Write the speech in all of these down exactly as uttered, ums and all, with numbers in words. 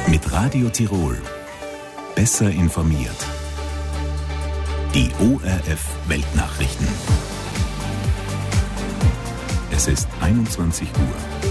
Mit Radio Tirol. Besser informiert. Die O R F Weltnachrichten. Es ist einundzwanzig Uhr.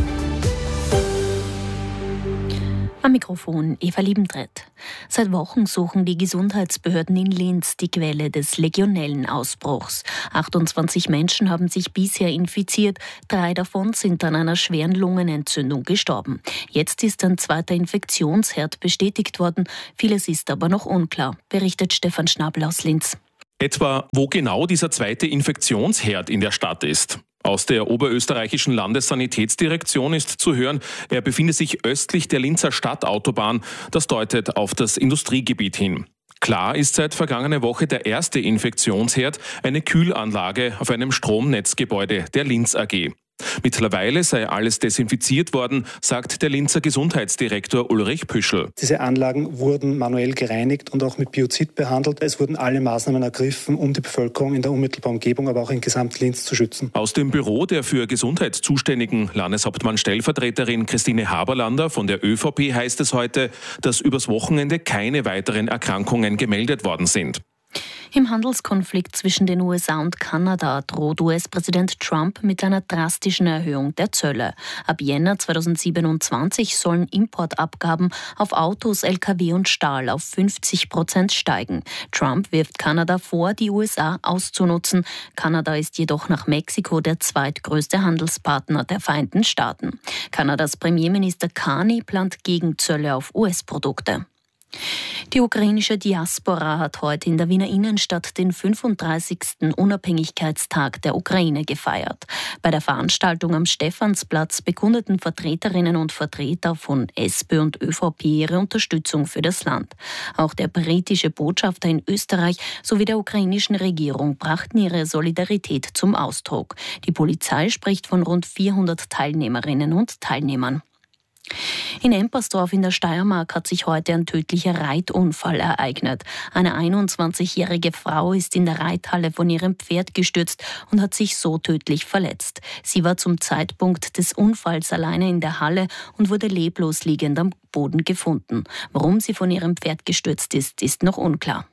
Am Mikrofon Eva Liebentritt. Seit Wochen suchen die Gesundheitsbehörden in Linz die Quelle des Legionellenausbruchs. achtundzwanzig Menschen haben sich bisher infiziert, drei davon sind an einer schweren Lungenentzündung gestorben. Jetzt ist ein zweiter Infektionsherd bestätigt worden, vieles ist aber noch unklar, berichtet Stefan Schnabel aus Linz. Etwa, wo genau dieser zweite Infektionsherd in der Stadt ist. Aus der oberösterreichischen Landessanitätsdirektion ist zu hören, er befinde sich östlich der Linzer Stadtautobahn. Das deutet auf das Industriegebiet hin. Klar ist seit vergangener Woche der erste Infektionsherd, eine Kühlanlage auf einem Stromnetzgebäude der Linz A G. Mittlerweile sei alles desinfiziert worden, sagt der Linzer Gesundheitsdirektor Ulrich Püschel. Diese Anlagen wurden manuell gereinigt und auch mit Biozid behandelt. Es wurden alle Maßnahmen ergriffen, um die Bevölkerung in der unmittelbaren Umgebung, aber auch in Gesamt-Linz zu schützen. Aus dem Büro der für Gesundheit zuständigen Landeshauptmann-Stellvertreterin Christine Haberlander von der ÖVP heißt es heute, dass übers Wochenende keine weiteren Erkrankungen gemeldet worden sind. Im Handelskonflikt zwischen den U S A und Kanada droht U S-Präsident Trump mit einer drastischen Erhöhung der Zölle. Ab Jänner zweitausendsiebenundzwanzig sollen Importabgaben auf Autos, L K W und Stahl auf fünfzig Prozent steigen. Trump wirft Kanada vor, die U S A auszunutzen. Kanada ist jedoch nach Mexiko der zweitgrößte Handelspartner der Vereinigten Staaten. Kanadas Premierminister Carney plant Gegenzölle auf U S-Produkte. Die ukrainische Diaspora hat heute in der Wiener Innenstadt den fünfunddreißigsten Unabhängigkeitstag der Ukraine gefeiert. Bei der Veranstaltung am Stephansplatz bekundeten Vertreterinnen und Vertreter von S P und ÖVP ihre Unterstützung für das Land. Auch der britische Botschafter in Österreich sowie der ukrainischen Regierung brachten ihre Solidarität zum Ausdruck. Die Polizei spricht von rund vierhundert Teilnehmerinnen und Teilnehmern. In Empersdorf in der Steiermark hat sich heute ein tödlicher Reitunfall ereignet. Eine einundzwanzigjährige Frau ist in der Reithalle von ihrem Pferd gestürzt und hat sich so tödlich verletzt. Sie war zum Zeitpunkt des Unfalls alleine in der Halle und wurde leblos liegend am Boden gefunden. Warum sie von ihrem Pferd gestürzt ist, ist noch unklar.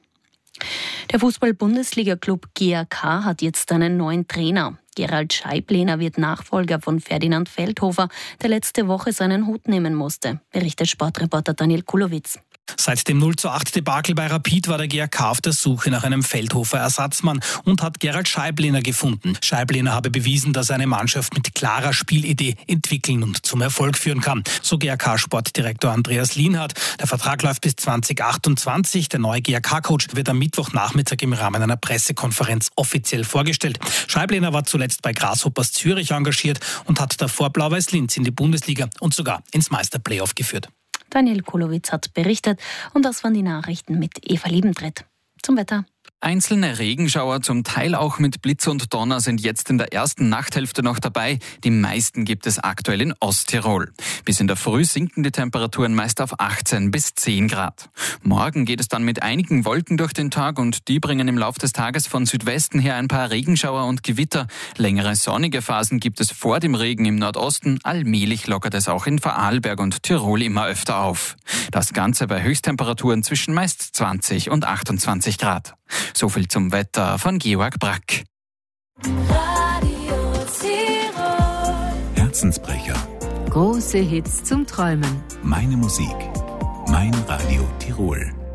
Der Fußball-Bundesliga-Club G A K hat jetzt einen neuen Trainer. Gerald Scheiblehner wird Nachfolger von Ferdinand Feldhofer, der letzte Woche seinen Hut nehmen musste, berichtet Sportreporter Daniel Kulowitz. Seit dem null zu acht Debakel bei Rapid war der G A K auf der Suche nach einem Feldhofer-Ersatzmann und hat Gerald Scheiblehner gefunden. Scheiblehner habe bewiesen, dass er eine Mannschaft mit klarer Spielidee entwickeln und zum Erfolg führen kann. So G A K-Sportdirektor Andreas Lienhardt. Der Vertrag läuft bis zweitausendachtundzwanzig. Der neue G A K-Coach wird am Mittwochnachmittag im Rahmen einer Pressekonferenz offiziell vorgestellt. Scheiblehner war zuletzt bei Grasshoppers Zürich engagiert und hat davor Blau-Weiß Linz in die Bundesliga und sogar ins Meisterplayoff geführt. Daniel Kulowitz hat berichtet und das waren die Nachrichten mit Eva Liebentritt. Zum Wetter. Einzelne Regenschauer, zum Teil auch mit Blitz und Donner, sind jetzt in der ersten Nachthälfte noch dabei. Die meisten gibt es aktuell in Osttirol. Bis in der Früh sinken die Temperaturen meist auf achtzehn bis zehn Grad. Morgen geht es dann mit einigen Wolken durch den Tag und die bringen im Laufe des Tages von Südwesten her ein paar Regenschauer und Gewitter. Längere sonnige Phasen gibt es vor dem Regen im Nordosten. Allmählich lockert es auch in Vorarlberg und Tirol immer öfter auf. Das Ganze bei Höchsttemperaturen zwischen meist zwanzig und achtundzwanzig Grad. So viel zum Wetter von Georg Brack. Radio Tirol. Herzensbrecher. Große Hits zum Träumen. Meine Musik. Mein Radio Tirol.